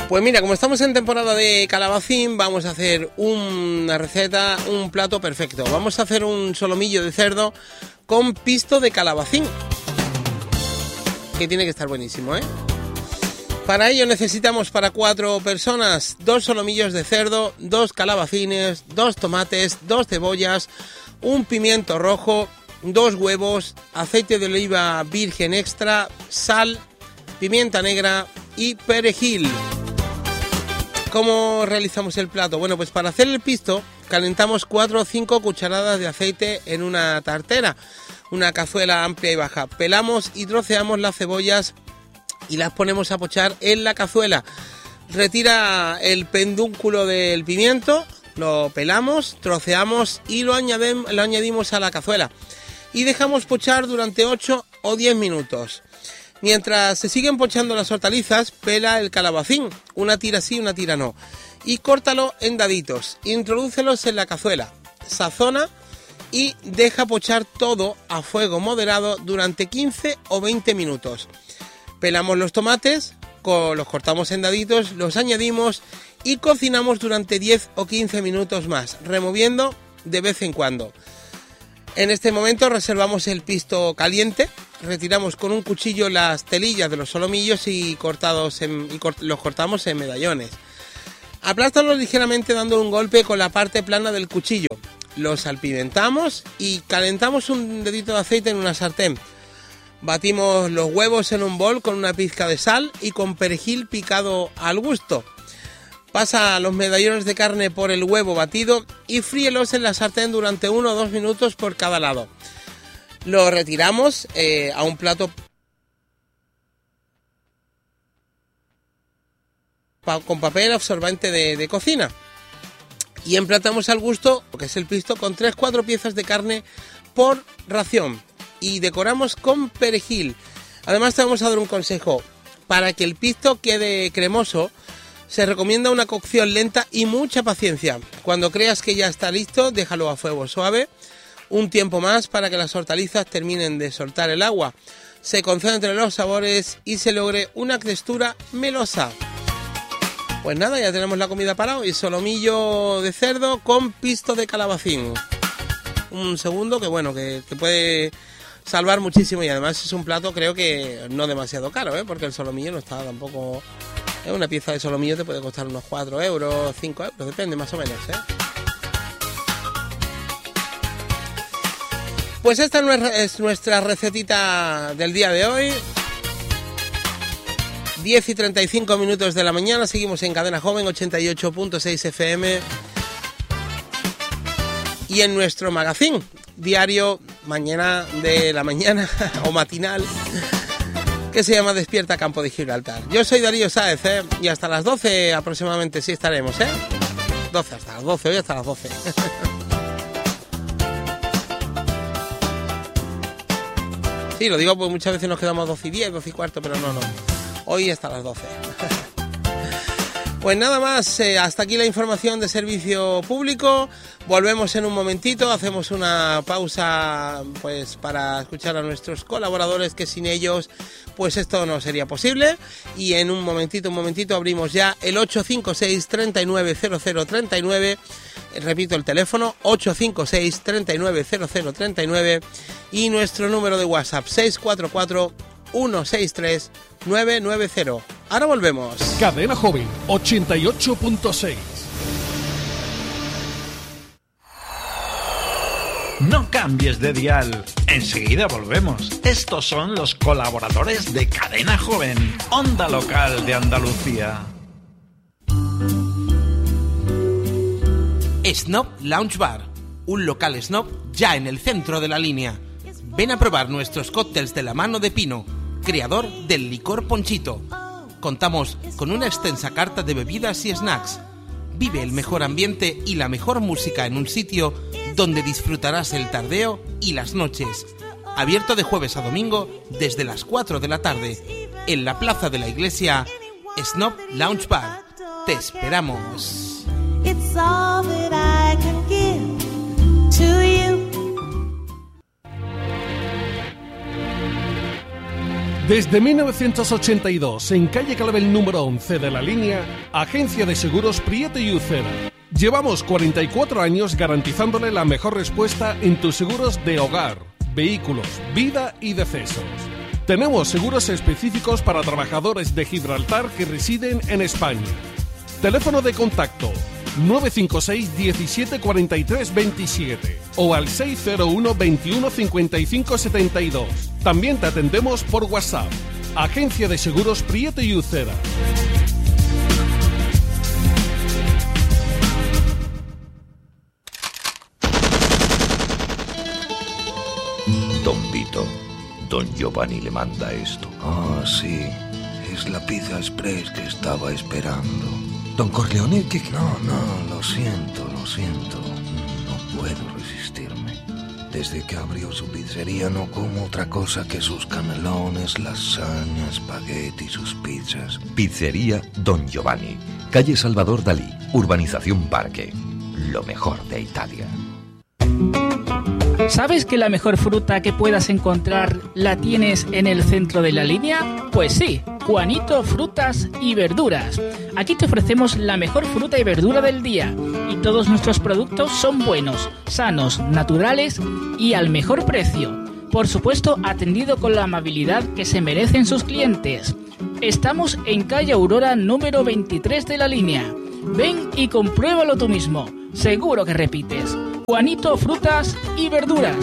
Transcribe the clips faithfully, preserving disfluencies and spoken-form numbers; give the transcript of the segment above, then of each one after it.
Pues mira, como estamos en temporada de calabacín, vamos a hacer una receta, un plato perfecto. Vamos a hacer un solomillo de cerdo con pisto de calabacín, que tiene que estar buenísimo, ¿eh? Para ello necesitamos para cuatro personas dos solomillos de cerdo, dos calabacines, dos tomates, dos cebollas, un pimiento rojo, dos huevos, aceite de oliva virgen extra, sal, pimienta negra y perejil. ¿Cómo realizamos el plato? Bueno, pues para hacer el pisto calentamos cuatro o cinco cucharadas de aceite en una tartera, una cazuela amplia y baja. Pelamos y troceamos las cebollas y las ponemos a pochar en la cazuela. Retira el pedúnculo del pimiento, lo pelamos, troceamos y lo, añadim- lo añadimos a la cazuela. Y dejamos pochar durante ocho o diez minutos. Mientras se siguen pochando las hortalizas, pela el calabacín, una tira sí, una tira no, y córtalo en daditos, introdúcelos en la cazuela, sazona y deja pochar todo a fuego moderado durante quince o veinte minutos. Pelamos los tomates, los cortamos en daditos, los añadimos y cocinamos durante diez o quince minutos más, removiendo de vez en cuando. En este momento reservamos el pisto caliente, retiramos con un cuchillo las telillas de los solomillos y, cortados en, y cort, los cortamos en medallones. Aplástalos ligeramente dando un golpe con la parte plana del cuchillo. Los salpimentamos y calentamos un dedito de aceite en una sartén. Batimos los huevos en un bol con una pizca de sal y con perejil picado al gusto. Pasa los medallones de carne por el huevo batido y fríelos en la sartén durante uno o dos minutos por cada lado. Lo retiramos eh, a un plato pa- con papel absorbente de, de cocina. Y emplatamos al gusto, lo que es el pisto, con tres o cuatro piezas de carne por ración. Y decoramos con perejil. Además te vamos a dar un consejo. Para que el pisto quede cremoso, se recomienda una cocción lenta y mucha paciencia. Cuando creas que ya está listo, déjalo a fuego suave un tiempo más para que las hortalizas terminen de soltar el agua, se concentren los sabores y se logre una textura melosa. Pues nada, ya tenemos la comida para hoy. Solomillo de cerdo con pisto de calabacín. Un segundo que bueno, que, que puede salvar muchísimo y además es un plato creo que no demasiado caro, ¿eh? Porque el solomillo no está tampoco... Una pieza de solomillo te puede costar unos cuatro euros, cinco euros, depende más o menos, ¿eh? Pues esta es nuestra recetita del día de hoy. diez y treinta y cinco minutos de la mañana, seguimos en Cadena Joven ochenta y ocho punto seis F M. Y en nuestro magazine diario, mañana de la mañana o matinal, que se llama Despierta Campo de Gibraltar. Yo soy Darío Sáez, ¿eh? Y hasta las doce aproximadamente sí estaremos, ¿eh? doce, hasta las doce, hoy hasta las doce. Sí, lo digo porque muchas veces nos quedamos doce y diez, doce y cuarto, pero no, no. Hoy hasta las doce. Pues nada más, eh, hasta aquí la información de servicio público. Volvemos en un momentito, hacemos una pausa pues para escuchar a nuestros colaboradores, que sin ellos pues esto no sería posible. Y en un momentito, un momentito abrimos ya el ocho cinco seis, tres nueve cero cero tres nueve. Repito el teléfono, ocho cinco seis, tres nueve cero cero tres nueve. Y nuestro número de WhatsApp, seis cuatro cuatro, uno seis tres, nueve nueve cero. Ahora volvemos. Cadena Joven ochenta y ocho punto seis. No cambies de dial. Enseguida volvemos. Estos son los colaboradores de Cadena Joven, Onda Local de Andalucía. Snob Lounge Bar, un local snob ya en el centro de la línea. Ven a probar nuestros cócteles de la mano de Pino, creador del licor Ponchito. Contamos con una extensa carta de bebidas y snacks. Vive el mejor ambiente y la mejor música en un sitio donde disfrutarás el tardeo y las noches. Abierto de jueves a domingo desde las cuatro de la tarde. En la plaza de la iglesia, Snob Lounge Bar. Te esperamos. It's all that I can give to you. Desde mil novecientos ochenta y dos, en calle Clavel número once de La Línea, Agencia de Seguros Prieto y Uceda. Llevamos cuarenta y cuatro años garantizándole la mejor respuesta en tus seguros de hogar, vehículos, vida y decesos. Tenemos seguros específicos para trabajadores de Gibraltar que residen en España. Teléfono de contacto nueve cinco seis diecisiete cuarenta y tres veintisiete o al seis cero uno veintiuno cincuenta y cinco setenta y dos. También te atendemos por WhatsApp. Agencia de Seguros Prieto y Uceda. Don Vito, don Giovanni le manda esto. Ah, sí, es la pizza express que estaba esperando. Don Corleone, ¿qué? No, no, lo siento, lo siento. No puedo resistirme. Desde que abrió su pizzería no como otra cosa que sus canelones, lasaña, espagueti y sus pizzas. Pizzería Don Giovanni, calle Salvador Dalí, urbanización Parque. Lo mejor de Italia. ¿Sabes que la mejor fruta que puedas encontrar la tienes en el centro de La Línea? Pues sí, Juanito Frutas y Verduras. Aquí te ofrecemos la mejor fruta y verdura del día y todos nuestros productos son buenos, sanos, naturales y al mejor precio. Por supuesto, atendido con la amabilidad que se merecen sus clientes. Estamos en calle Aurora número veintitrés de La Línea. Ven y compruébalo tú mismo. Seguro que repites. Juanito Frutas y Verduras.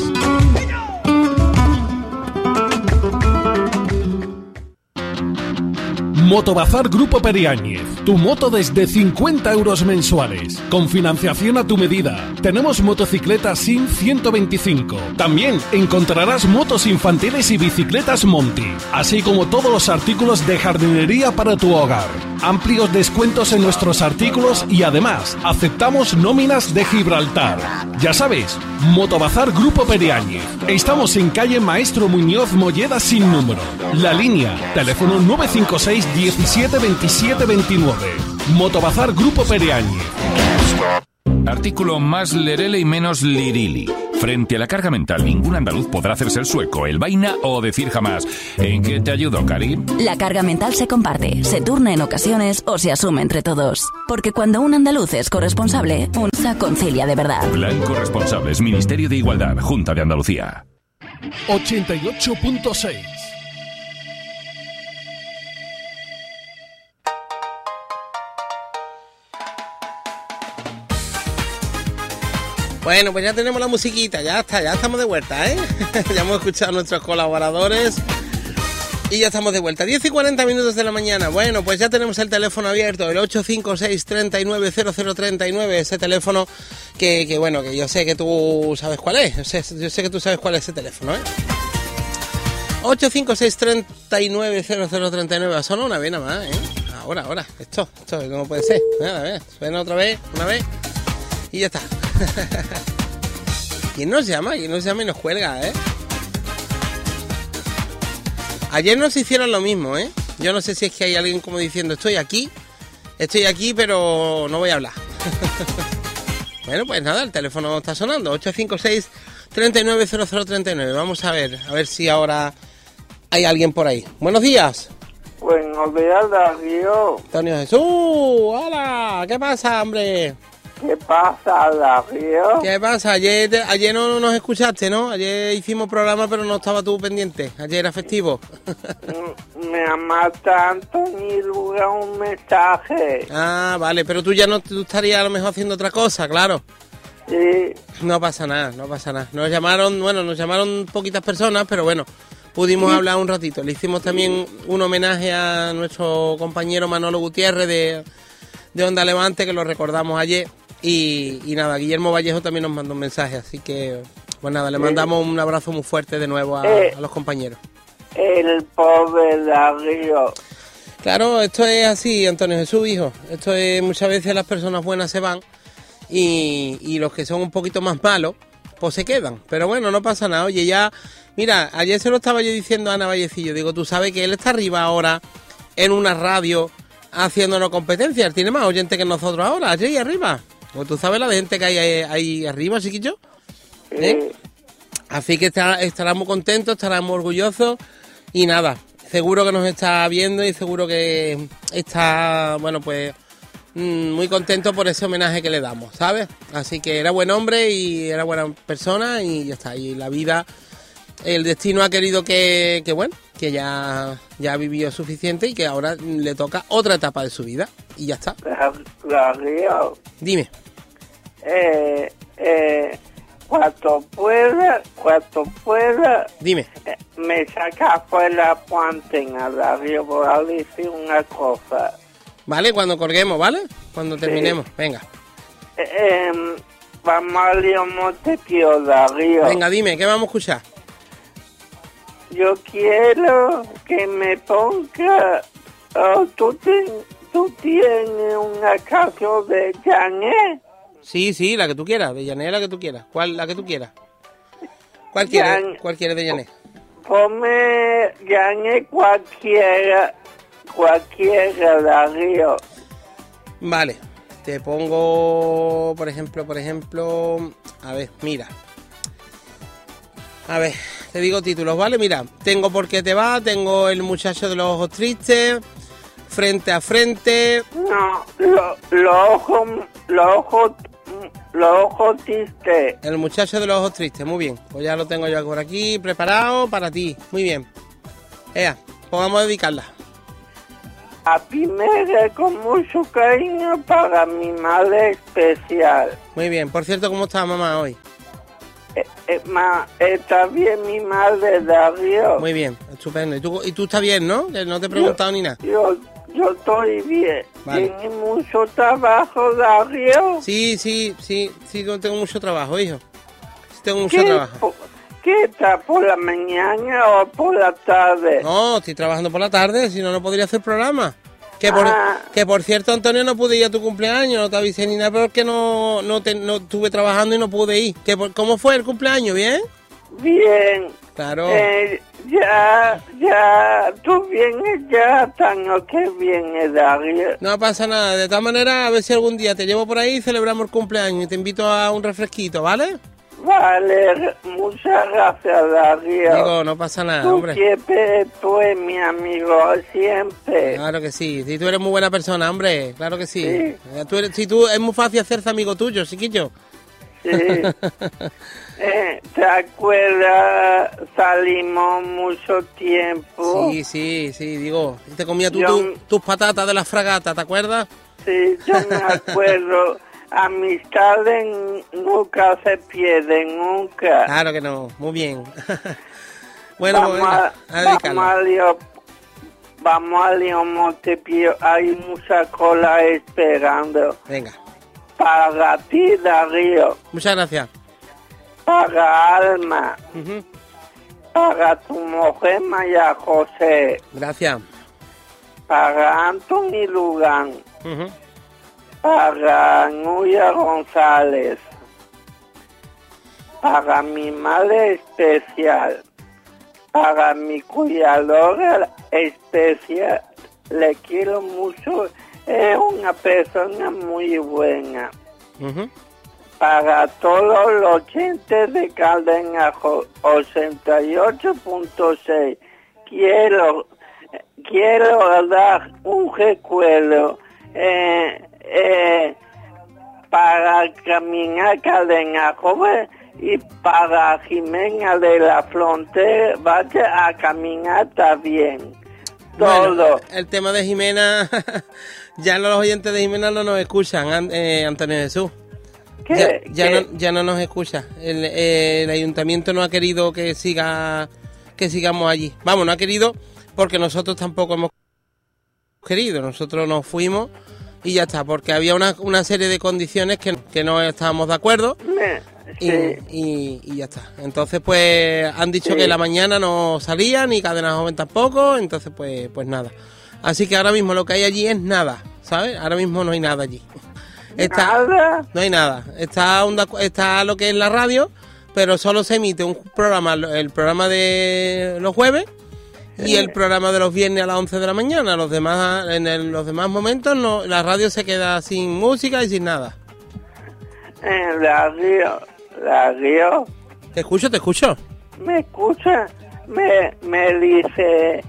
Motobazar Grupo Periáñez, tu moto desde cincuenta euros mensuales, con financiación a tu medida. Tenemos motocicletas S I M ciento veinticinco. También encontrarás motos infantiles y bicicletas Monty, así como todos los artículos de jardinería para tu hogar. Amplios descuentos en nuestros artículos y además aceptamos nóminas de Gibraltar. Ya sabes, Motobazar Grupo Periáñez. Estamos en calle Maestro Muñoz Molleda sin número. La Línea, teléfono nueve cinco seis diecisiete veintisiete veintinueve. Motobazar Grupo Periáñez. Artículo más lerele y menos lirili. Frente a la carga mental, ningún andaluz podrá hacerse el sueco, el vaina o decir jamás. ¿En qué te ayudo, Cari? La carga mental se comparte, se turna en ocasiones o se asume entre todos. Porque cuando un andaluz es corresponsable, un se concilia de verdad. Plan Corresponsables, Ministerio de Igualdad, Junta de Andalucía. ochenta y ocho punto seis. Bueno, pues ya tenemos la musiquita, ya está, ya estamos de vuelta, ¿eh? Ya hemos escuchado a nuestros colaboradores y ya estamos de vuelta. diez y cuarenta minutos de la mañana. Bueno, pues ya tenemos el teléfono abierto, el ocho cinco seis, treinta y nueve, cero cero treinta y nueve, ese teléfono que, que bueno, que yo sé que tú sabes cuál es, yo sé, yo sé que tú sabes cuál es ese teléfono, ¿eh? ocho cinco seis, treinta y nueve, cero cero treinta y nueve, solo una vez nada más, ¿eh? Ahora, ahora, esto, esto no puede ser. Nada, a ver, suena otra vez, una vez y ya está. ¿Quién nos llama? ¿Quién nos llama y nos cuelga, eh? Ayer nos hicieron lo mismo, ¿eh? Yo no sé si es que hay alguien como diciendo, estoy aquí, estoy aquí, pero no voy a hablar. Bueno, pues nada, el teléfono está sonando, ocho cinco seis, treinta y nueve, cero cero treinta y nueve. Vamos a ver, a ver si ahora hay alguien por ahí. Buenos días. Buenos días, Darío. Antonio Jesús, hola, ¿qué pasa, hombre? ¿Qué pasa, Darío? ¿Qué pasa? Ayer, ayer no nos escuchaste, ¿no? Ayer hicimos programa, pero no estaba tú pendiente. Ayer era festivo. Me amaste Antonio y un mensaje. Ah, vale, pero tú ya no tú estarías a lo mejor haciendo otra cosa, claro. Sí. No pasa nada, no pasa nada. Nos llamaron, bueno, nos llamaron poquitas personas, pero bueno, pudimos sí. hablar un ratito. Le hicimos también un homenaje a nuestro compañero Manolo Gutiérrez de, de Onda Levante, que lo recordamos ayer. Y, y nada, Guillermo Vallejo también nos mandó un mensaje, así que, pues nada, le mandamos un abrazo muy fuerte de nuevo a, eh, a los compañeros. El pobre Darío. Claro, esto es así, Antonio Jesús, hijo. Esto es, muchas veces las personas buenas se van y, y los que son un poquito más malos, pues se quedan. Pero bueno, no pasa nada. Oye, ya, mira, ayer se lo estaba yo diciendo a Ana Vallecillo, digo, tú sabes que él está arriba ahora en una radio haciéndonos competencia. Él tiene más oyentes que nosotros ahora, allí arriba. Pues tú sabes la de gente que hay ahí, ahí arriba, chiquillo. ¿Eh? Así que estará, estará muy contento, estará muy orgulloso. Y nada, seguro que nos está viendo y seguro que está, bueno, pues mmm, muy contento por ese homenaje que le damos, ¿sabes? Así que era buen hombre y era buena persona y ya está. Y la vida, el destino ha querido que, que bueno, que ya, ya vivió suficiente y que ahora le toca otra etapa de su vida y ya está. Darío. Dime. Eh, eh, cuando pueda, cuando pueda, Dime. eh, me saca fuera Puantina, Darío, por a decir una cosa. Vale, cuando colguemos, ¿vale? Cuando terminemos, venga. Eh, eh, vamos a León Montepío, Darío. Venga, dime, ¿qué vamos a escuchar? Yo quiero que me ponga, oh, tú, ten, tú tienes una canción de Janet. Sí, sí, la que tú quieras, de Janet, la que tú quieras. ¿Cuál? La que tú quieras. ¿Cuál quieres? Jan- ¿Cuál quieres de Janet? Ponme Janet cualquiera, cualquiera, Darío. Vale, te pongo, por ejemplo, por ejemplo, a ver, mira. A ver, te digo títulos, ¿vale? Mira, tengo Por qué te va, tengo El muchacho de los ojos tristes, Frente a frente. No, los lo ojos, los ojos, los ojos tristes. El muchacho de los ojos tristes, muy bien. Pues ya lo tengo yo por aquí, preparado para ti. Muy bien. Ea, pues vamos a dedicarla. A primera con mucho cariño para mi madre especial. Muy bien. Por cierto, ¿cómo está mamá hoy? Eh, eh, ma, está bien mi madre, Darío. Muy bien, estupendo. ¿Y tú, y tú estás bien, no? Que no te he preguntado yo, ni nada. Yo, yo estoy bien. Vale. ¿Tienes mucho trabajo, Darío? Sí, sí, sí, sí, no tengo mucho trabajo, hijo. Sí, tengo mucho ¿Qué, trabajo. po- ¿Qué está por la mañana o por la tarde? No, estoy trabajando por la tarde, si no, no podría hacer programa. Que por, Ah. que por cierto, Antonio, no pude ir a tu cumpleaños, no te avisé ni nada, porque no, no, te, no estuve trabajando y no pude ir. Que por- ¿Cómo fue el cumpleaños? ¿Bien? Bien. Claro. Eh, ya, ya, tú vienes ya hasta año que viene, Darío. No pasa nada, de todas maneras, a ver si algún día te llevo por ahí y celebramos el cumpleaños y te invito a un refresquito, ¿vale? Vale, muchas gracias, Darío. Digo, no pasa nada, Tú hombre. siempre, tú eres mi amigo, siempre. Claro que sí, si tú eres muy buena persona, hombre, claro que sí. Sí. Eh, Tú eres, si tú, es muy fácil hacerse amigo tuyo, chiquillo. Sí. Eh, ¿Te acuerdas? Salimos mucho tiempo. Sí, sí, sí, digo, te comía tú Yo- tu- tus patatas de la fragata, ¿te acuerdas? Sí, yo me acuerdo. Amistades nunca se pierden, nunca. Claro que no, muy bien. Bueno, pues vamos venga, a, a dedicarlo. vamos a León, vamos a León Montepío. Hay mucha cola esperando. Venga, Para ti, Darío. muchas gracias. Para Alma. Ujú. Para tu mujer, Maya José. Gracias. Para Anthony Lugan. Ujú. Para Nuria González. Para mi madre especial. Para mi cuidadora especial. Le quiero mucho. Es una persona muy buena. Ujú. Para todos los oyentes de Caldenajo ochenta y ocho punto seis, quiero, quiero dar un recuerdo eh, eh, para caminar Caldenajo y para Jimena de la Frontera, vaya a caminar también. Todo. Bueno, el tema de Jimena, ya los oyentes de Jimena no nos escuchan, An- eh, Antonio Jesús. ¿Qué? Ya, ya, ¿Qué? no, ya no nos escucha. El, el ayuntamiento no ha querido que siga que sigamos allí. Vamos, no ha querido porque nosotros tampoco hemos querido. Nosotros nos fuimos y ya está, porque había una, una serie de condiciones que, que no estábamos de acuerdo Me- y, sí. y, y ya está. Entonces, pues han dicho Sí. que la mañana no salía, ni Cadena Joven tampoco, entonces pues, pues nada. Así que ahora mismo lo que hay allí es nada, ¿sabes? Ahora mismo no hay nada allí. Está, Nada. no hay nada. Está, onda- está lo que es la radio, pero solo se emite un programa, el programa de los jueves y el programa de los viernes a las once de la mañana. Los demás, en el- los demás momentos no, la radio se queda sin música y sin nada. En la río, la río. Te escucho, te escucho. Me escucha, me, me dice,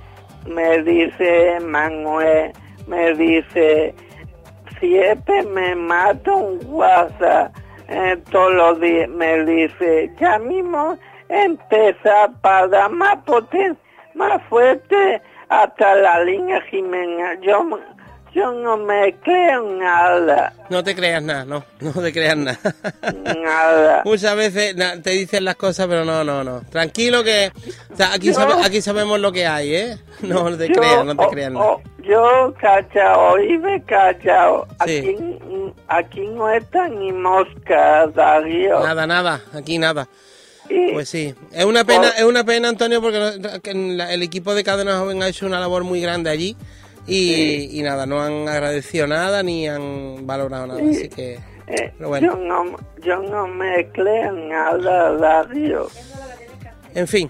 me dice Manuel, me dice, siempre me mata un WhatsApp eh, todos los días, me dice, ya mismo empezar para dar más potencia, más fuerte hasta la línea Jimena. Yo, yo no me creo nada. No te creas nada, no, no te creas nada. Nada. Muchas veces na, te dicen las cosas, pero no, no, no. Tranquilo que o sea, aquí, yo, sabe, aquí sabemos lo que hay, ¿eh? No, no te yo, creas, no te creas nada. Oh, yo cachao, oíme cachao. Sí. Aquí, aquí no está ni mosca, Darío. Nada, nada, aquí nada. Sí. Pues sí, es una pena, es una pena, Antonio, porque el equipo de Cadena Joven ha hecho una labor muy grande allí y, sí. y nada, no han agradecido nada ni han valorado nada, sí. así que eh, pero bueno. yo, no, yo no me creo nada, Darío. En fin.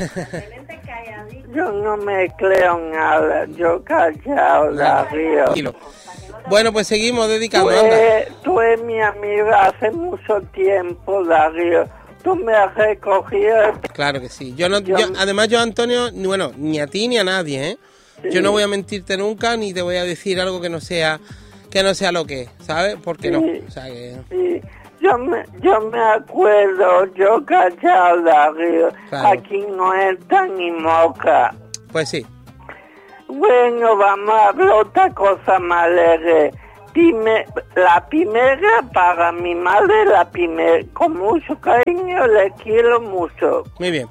Yo no me creo nada, yo callado, Darío. Tranquilo. Bueno, pues seguimos dedicando. Tú eres, tú eres mi amiga hace mucho tiempo, Darío. Tú me has recogido. Claro que sí. Yo no, yo, yo, además yo, Antonio, bueno, ni a ti ni a nadie, ¿eh? Sí. Yo no voy a mentirte nunca ni te voy a decir algo que no sea que no sea lo que es, ¿sabes? Porque sí. no. O sea que... Sí. Yo me, yo me acuerdo, yo callado, Darío. Claro. Aquí no está ni moca. Pues sí. Bueno, vamos a hablar otra cosa más alegre. Pime, la primera para mi madre, la primera, con mucho cariño, le quiero mucho. Muy bien.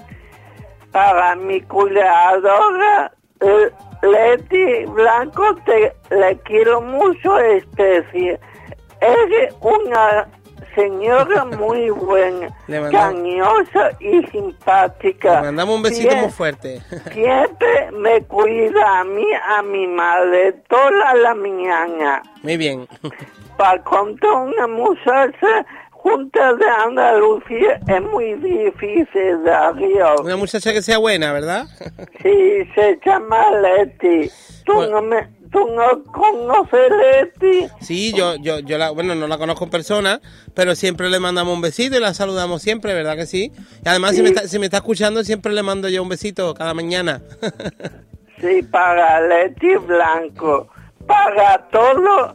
Para mi cuidadora, Leti Blanco, te, le quiero mucho, especie. Eres una señora muy buena, cariñosa y simpática. Le mandamos un besito siempre, muy fuerte. Siempre me cuida a mí, a mi madre, toda la mañana. Muy bien. Para contar una muchacha junta de Andalucía es muy difícil, Darío. Una muchacha que sea buena, ¿verdad? Sí, se llama Leti. Tú pues, no me... ¿Tú no conoces Leti? Sí, yo, yo, yo la, bueno, no la conozco en persona, pero siempre le mandamos un besito y la saludamos siempre, ¿verdad que sí? Y además, sí. si, me está, si me está escuchando, siempre le mando yo un besito cada mañana. Sí, para Leti Blanco, para todo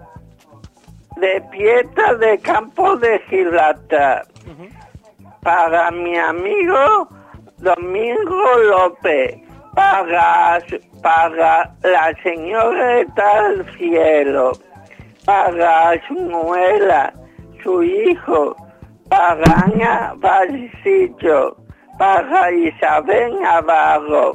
de Piedra de Campo de Gibraltar, uh-huh. para mi amigo Domingo López, para, para la señora del cielo, para su nuera, su hijo, para Ana Vallecillo, para Isabel Navarro,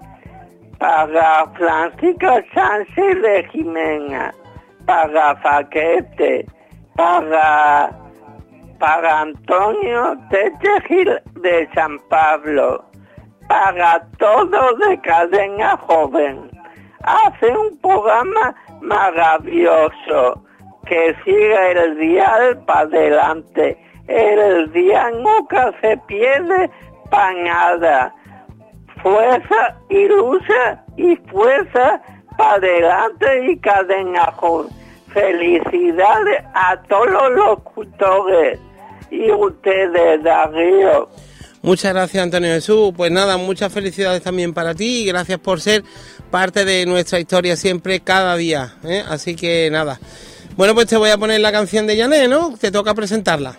para Francisca Sánchez de Jimena, para Faquete, para, para Antonio Techegil de San Pablo, para todos de Cadena Joven. Hace un programa maravilloso que sigue el dial para adelante. El día nunca se pierde para nada. Fuerza y lucha y fuerza para adelante y Cadena Joven. Felicidades a todos los locutores y ustedes, Darío. Muchas gracias, Antonio Jesús. Pues nada, muchas felicidades también para ti y gracias por ser parte de nuestra historia siempre, cada día, ¿eh? Así que nada. Bueno, pues te voy a poner la canción de Janet, ¿no? Te toca presentarla.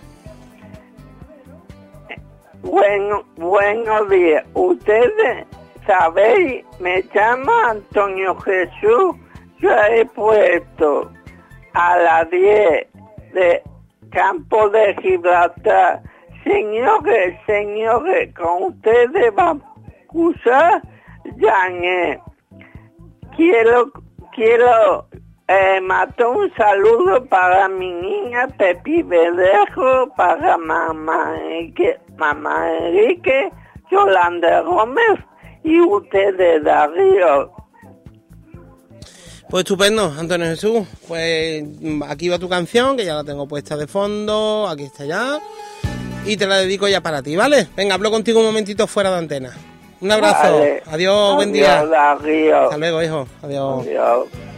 Bueno, buenos días. Ustedes sabéis, me llamo Antonio Jesús. Yo he puesto a las diez de Campo de Gibraltar. Señores, señores, con ustedes vamos a usar Janet. Quiero, quiero eh, mandar un saludo para mi niña Pepi Verdejo, para mamá Enrique, mamá Enrique, Yolanda Gómez y ustedes, Darío. Pues estupendo, Antonio Jesús. Pues aquí va tu canción, que ya la tengo puesta de fondo, aquí está ya. Y te la dedico ya para ti, ¿vale? Venga, hablo contigo un momentito fuera de antena. Un abrazo. Vale. Adiós, Adiós, buen día. Darío. Hasta luego, hijo. Adiós. Adiós.